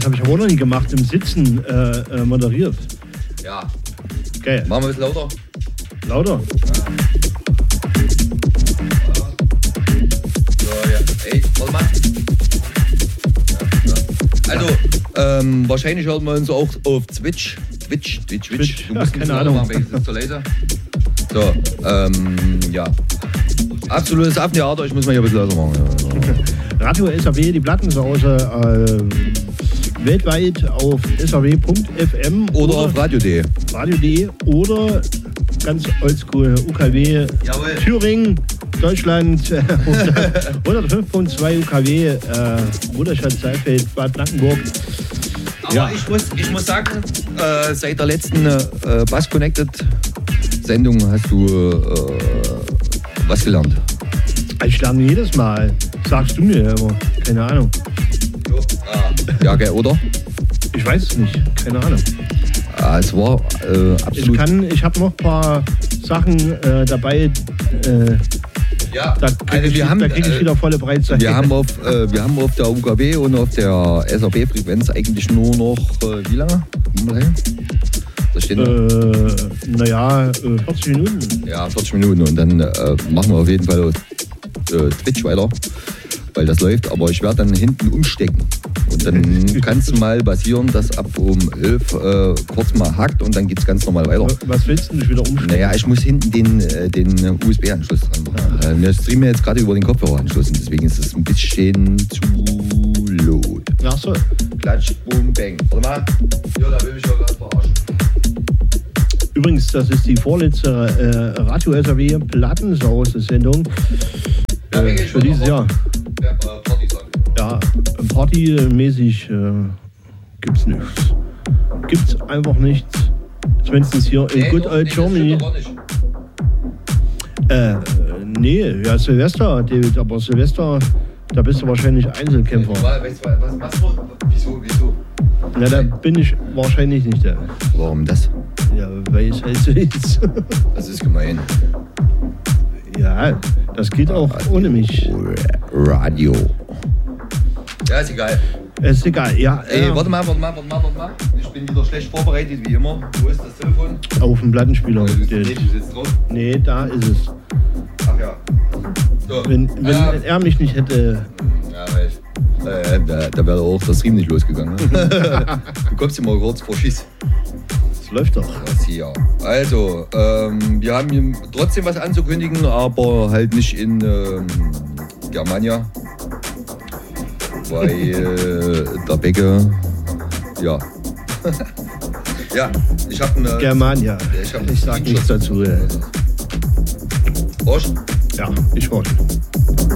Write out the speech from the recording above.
Das habe ich aber auch noch nie gemacht, im Sitzen moderiert. Ja. Geil. Machen wir ein bisschen lauter. Lauter? So, ja. Ey, warte mal. Ja. Also, wahrscheinlich hört man uns auch auf Twitch. Twitch. Du musst keine Ahnung. Machen, weil ich das so leise. So, ja. Absolutes Affentheater, ich muss mal hier ein bisschen lauter machen. Ja. Radio SAW, die Plattensause, weltweit auf SAW.fm oder auf Radio.de. Radio.de oder ganz oldschool UKW Jawohl. Thüringen, Deutschland 105.2 UKW, Bruderstadt Saalfeld, Bad Blankenburg. Aber ja. Ich muss sagen, seit der letzten Bass Connected Sendung hast du was gelernt. Ich lerne jedes Mal. Sagst du mir immer. Keine Ahnung. Ja, geil, oder? Ich weiß es nicht. Keine Ahnung. Es war absolut... Ich habe noch ein paar Sachen dabei. Ja, da kriege ich wieder volle Breitseite. Wir haben auf der UKW und auf der SAB-Frequenz eigentlich nur noch, wie lange? Das steht 40 Minuten. Ja, 40 Minuten und dann machen wir auf jeden Fall auf Twitch weiter, weil das läuft, aber ich werde dann hinten umstecken. Und dann kann es mal passieren, dass ab um 11 kurz mal hackt und dann geht es ganz normal weiter. Was willst du nicht wieder umstecken? Naja, ich muss hinten den USB-Anschluss dran machen. Wir streamen jetzt gerade über den Kopfhöreranschluss und deswegen ist es ein bisschen zu laut. Ach so. Klatsch, boom, bang. Warte mal. Ja, da will ich doch gerade verarschen. Übrigens, das ist die vorletzte Radio SAW Plattensause-Sendung für dieses Jahr. Ja, partymäßig gibt's nichts. Gibt's einfach nichts. Zumindest hier in Good Old Germany. Nee, ja, Silvester, David, aber Silvester, da bist du wahrscheinlich Einzelkämpfer. Was machst du? Wieso? Na, da bin ich wahrscheinlich nicht der. Warum das? Ja, weil es halt so ist. Das ist gemein. Ja, das geht auch ohne mich. Radio. Ja, ist egal. Ist egal, ja. Ey, warte mal. Ich bin wieder schlecht vorbereitet, wie immer. Wo ist das Telefon? Auf dem Plattenspieler. Du sitzt drauf? Nee, da ist es. Ach ja. So. Wenn er mich nicht hätte... Ja, da wäre auch das Riemen nicht losgegangen. Ne? Du kommst immer kurz vor Schiss. Das läuft doch. Das hier. Also, wir haben hier trotzdem was anzukündigen, aber halt nicht in Germania. Weil der Becke, ja. Ja, ich habe eine... Germania. Ich sag nichts dazu. Horst? Ja, ich horch.